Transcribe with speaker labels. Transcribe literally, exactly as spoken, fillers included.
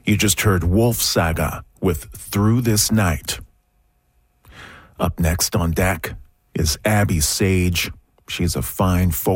Speaker 1: You just heard Wolf Saga with Through This Night. Up next on deck is Abby Sage. She's a fine folk